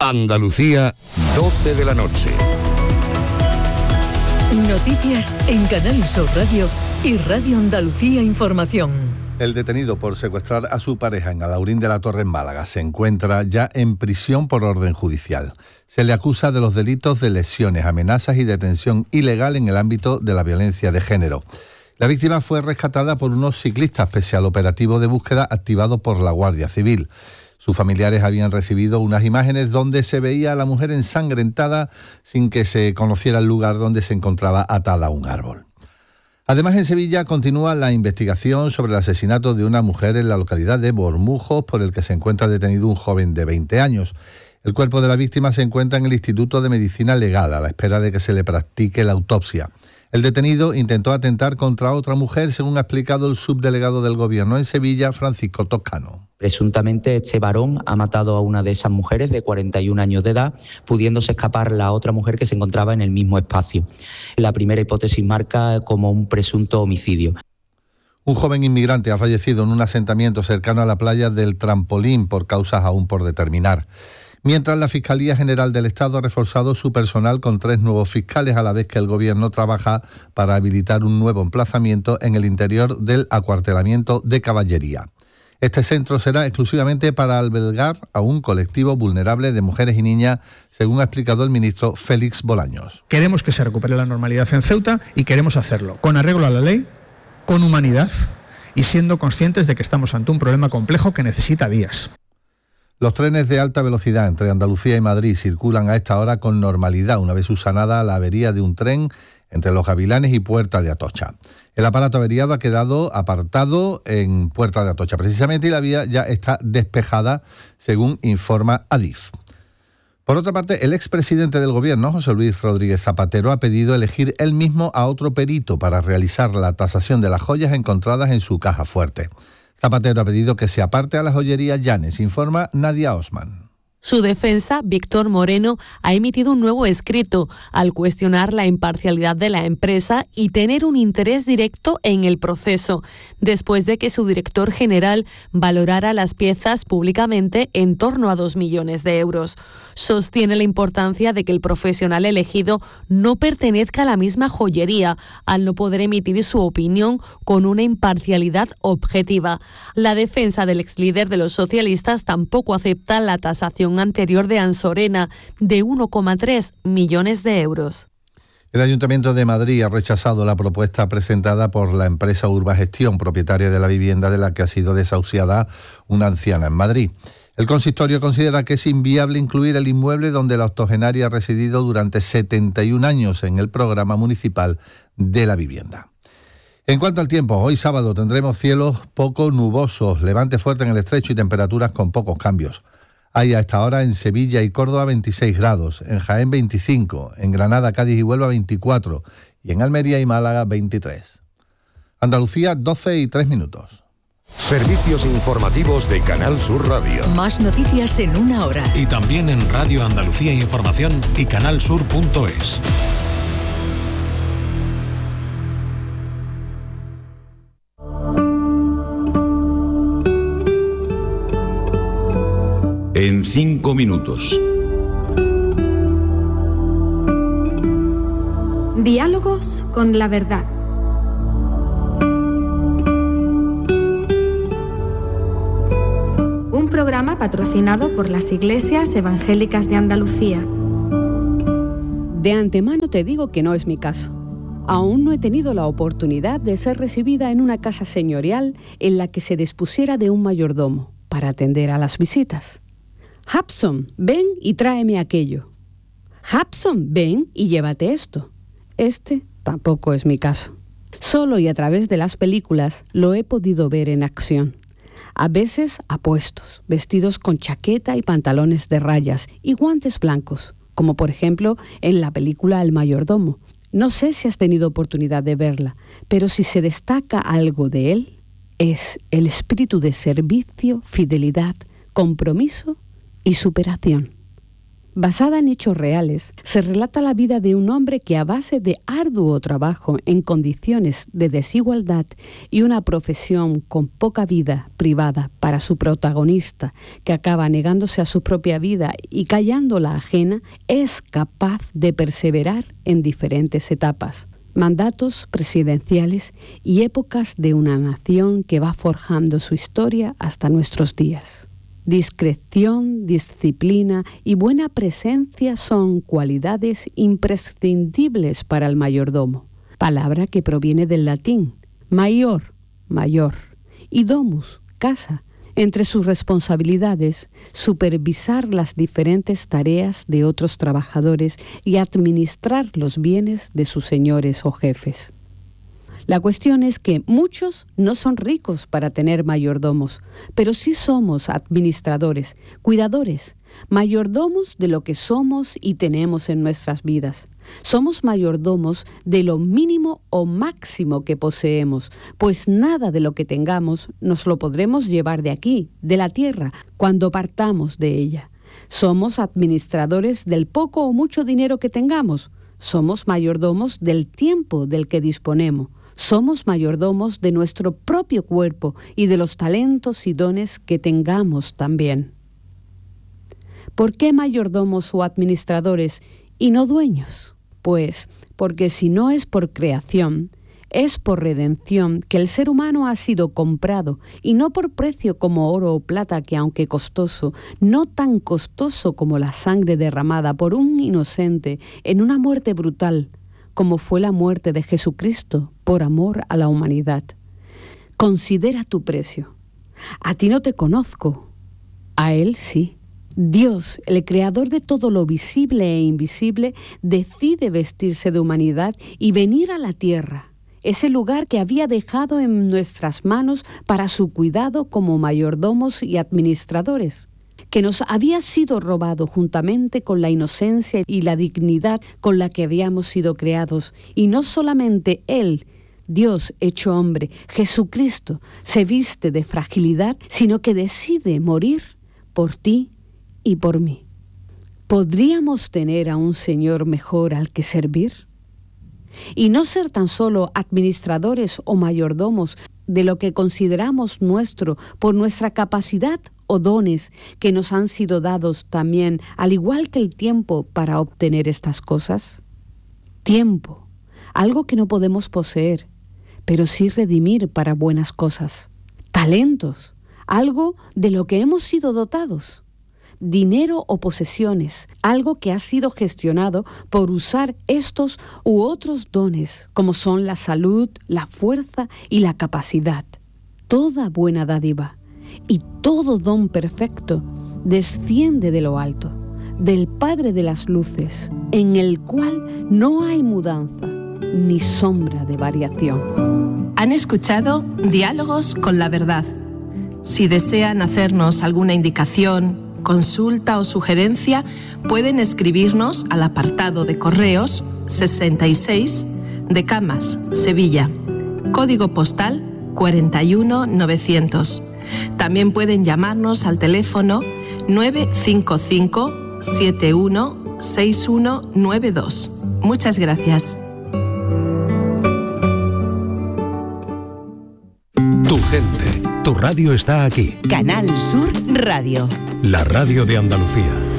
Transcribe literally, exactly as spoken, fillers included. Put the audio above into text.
Andalucía, doce de la noche. Noticias en Canal Sur Radio y Radio Andalucía Información. El detenido por secuestrar a su pareja en Alhaurín de la Torre, en Málaga, se encuentra ya en prisión por orden judicial. Se le acusa de los delitos de lesiones, amenazas y detención ilegal en el ámbito de la violencia de género. La víctima fue rescatada por unos ciclistas pese al operativo de búsqueda activado por la Guardia Civil. Sus familiares habían recibido unas imágenes donde se veía a la mujer ensangrentada sin que se conociera el lugar donde se encontraba atada a un árbol. Además, en Sevilla continúa la investigación sobre el asesinato de una mujer en la localidad de Bormujos, por el que se encuentra detenido un joven de veinte años. El cuerpo de la víctima se encuentra en el Instituto de Medicina Legal, a la espera de que se le practique la autopsia. El detenido intentó atentar contra otra mujer, según ha explicado el subdelegado del Gobierno en Sevilla, Francisco Toscano. Presuntamente este varón ha matado a una de esas mujeres de cuarenta y un años de edad, pudiéndose escapar la otra mujer que se encontraba en el mismo espacio. La primera hipótesis marca como un presunto homicidio. Un joven inmigrante ha fallecido en un asentamiento cercano a la playa del Trampolín por causas aún por determinar. Mientras la Fiscalía General del Estado ha reforzado su personal con tres nuevos fiscales, a la vez que el Gobierno trabaja para habilitar un nuevo emplazamiento en el interior del acuartelamiento de Caballería. Este centro será exclusivamente para albergar a un colectivo vulnerable de mujeres y niñas, según ha explicado el ministro Félix Bolaños. Queremos que se recupere la normalidad en Ceuta y queremos hacerlo con arreglo a la ley, con humanidad y siendo conscientes de que estamos ante un problema complejo que necesita días. Los trenes de alta velocidad entre Andalucía y Madrid circulan a esta hora con normalidad, una vez subsanada la avería de un tren entre Los Gavilanes y Puerta de Atocha. El aparato averiado ha quedado apartado en Puerta de Atocha, precisamente, y la vía ya está despejada, según informa Adif. Por otra parte, el expresidente del Gobierno, José Luis Rodríguez Zapatero, ha pedido elegir él mismo a otro perito para realizar la tasación de las joyas encontradas en su caja fuerte. Zapatero ha pedido que se aparte a la joyería Llanes, informa Nadia Osman. Su defensa, Víctor Moreno, ha emitido un nuevo escrito al cuestionar la imparcialidad de la empresa y tener un interés directo en el proceso, después de que su director general valorara las piezas públicamente en torno a dos millones de euros. Sostiene la importancia de que el profesional elegido no pertenezca a la misma joyería, al no poder emitir su opinión con una imparcialidad objetiva. La defensa del exlíder de los socialistas tampoco acepta la tasación anterior de Ansorena de uno coma tres millones de euros. El Ayuntamiento de Madrid ha rechazado la propuesta presentada por la empresa Urbagestión, propietaria de la vivienda de la que ha sido desahuciada una anciana en Madrid. El consistorio considera que es inviable incluir el inmueble donde la octogenaria ha residido durante setenta y un años en el programa municipal de la vivienda. En cuanto al tiempo, hoy sábado tendremos cielos poco nubosos, levante fuerte en el estrecho y temperaturas con pocos cambios. Hay a esta hora en Sevilla y Córdoba veintiséis grados, en Jaén veinticinco, en Granada, Cádiz y Huelva veinticuatro y en Almería y Málaga veintitrés. Andalucía, doce y tres minutos. Servicios informativos de Canal Sur Radio. Más noticias en una hora. Y también en Radio Andalucía Información y canalsur punto es. En cinco minutos. Diálogos con la verdad. Un programa patrocinado por las Iglesias Evangélicas de Andalucía. De antemano te digo que no es mi caso. Aún no he tenido la oportunidad de ser recibida en una casa señorial en la que se dispusiera de un mayordomo para atender a las visitas. Hapson, ven y tráeme aquello. Hapson, ven y llévate esto. Este tampoco es mi caso. Solo y a través de las películas lo he podido ver en acción. A veces apuestos, vestidos con chaqueta y pantalones de rayas y guantes blancos, como por ejemplo en la película El mayordomo. No sé si has tenido oportunidad de verla, pero si se destaca algo de él, es el espíritu de servicio, fidelidad, compromiso y superación. Basada en hechos reales, se relata la vida de un hombre que a base de arduo trabajo en condiciones de desigualdad y una profesión con poca vida privada para su protagonista, que acaba negándose a su propia vida y callando la ajena, es capaz de perseverar en diferentes etapas, mandatos presidenciales y épocas de una nación que va forjando su historia hasta nuestros días. Discreción, disciplina y buena presencia son cualidades imprescindibles para el mayordomo, palabra que proviene del latín maior, mayor, y domus, casa. Entre sus responsabilidades, supervisar las diferentes tareas de otros trabajadores y administrar los bienes de sus señores o jefes. La cuestión es que muchos no son ricos para tener mayordomos, pero sí somos administradores, cuidadores, mayordomos de lo que somos y tenemos en nuestras vidas. Somos mayordomos de lo mínimo o máximo que poseemos, pues nada de lo que tengamos nos lo podremos llevar de aquí, de la tierra, cuando partamos de ella. Somos administradores del poco o mucho dinero que tengamos. Somos mayordomos del tiempo del que disponemos. Somos mayordomos de nuestro propio cuerpo y de los talentos y dones que tengamos también. ¿Por qué mayordomos o administradores y no dueños? Pues porque si no es por creación, es por redención que el ser humano ha sido comprado, y no por precio como oro o plata, que aunque costoso, no tan costoso como la sangre derramada por un inocente en una muerte brutal, como fue la muerte de Jesucristo por amor a la humanidad. Considera tu precio. A ti no te conozco, a Él sí. Dios, el creador de todo lo visible e invisible, decide vestirse de humanidad y venir a la tierra, ese lugar que había dejado en nuestras manos para su cuidado como mayordomos y administradores, que nos había sido robado juntamente con la inocencia y la dignidad con la que habíamos sido creados. Y no solamente Él, Dios hecho hombre, Jesucristo, se viste de fragilidad, sino que decide morir por ti y por mí. ¿Podríamos tener a un Señor mejor al que servir? Y no ser tan solo administradores o mayordomos de lo que consideramos nuestro por nuestra capacidad o dones que nos han sido dados también, al igual que el tiempo para obtener estas cosas. Tiempo, algo que no podemos poseer, pero sí redimir para buenas cosas. Talentos, algo de lo que hemos sido dotados. Dinero o posesiones, algo que ha sido gestionado por usar estos u otros dones, como son la salud, la fuerza y la capacidad. Toda buena dádiva y todo don perfecto desciende de lo alto, del Padre de las luces, en el cual no hay mudanza ni sombra de variación. Han escuchado Diálogos con la Verdad. Si desean hacernos alguna indicación, consulta o sugerencia, pueden escribirnos al apartado de correos sesenta y seis de Camas, Sevilla, código postal cuarenta y uno novecientos. También pueden llamarnos al teléfono nueve cinco cinco, siete uno, seis uno nueve dos. Muchas gracias. Tu gente, tu radio está aquí. Canal Sur Radio. La radio de Andalucía.